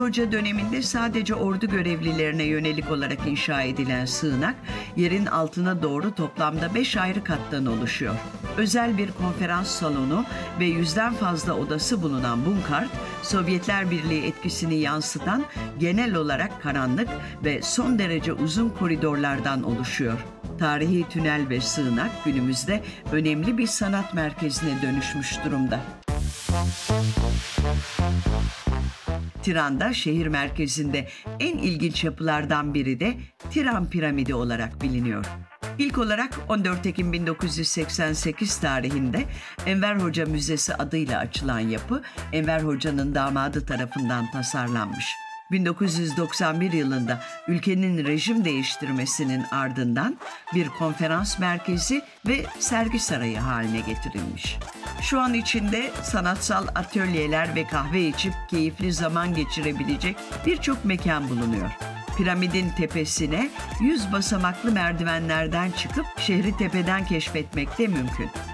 Hoca döneminde sadece ordu görevlilerine yönelik olarak inşa edilen sığınak, yerin altına doğru toplamda 5 ayrı kattan oluşuyor. Özel bir konferans salonu ve 100'den fazla odası bulunan Bunkart, Sovyetler Birliği etkisini yansıtan genel olarak karanlık ve son derece uzun koridorlardan oluşuyor. Tarihi tünel ve sığınak günümüzde önemli bir sanat merkezine dönüşmüş durumda. Tiran'da, şehir merkezinde en ilginç yapılardan biri de Tiran Piramidi olarak biliniyor. İlk olarak 14 Ekim 1988 tarihinde Enver Hoca Müzesi adıyla açılan yapı, Enver Hoca'nın damadı tarafından tasarlanmış. 1991 yılında ülkenin rejim değiştirmesinin ardından bir konferans merkezi ve sergi sarayı haline getirilmiş. Şu an içinde sanatsal atölyeler ve kahve içip keyifli zaman geçirebilecek birçok mekan bulunuyor. Piramidin tepesine 100 basamaklı merdivenlerden çıkıp şehri tepeden keşfetmek de mümkün.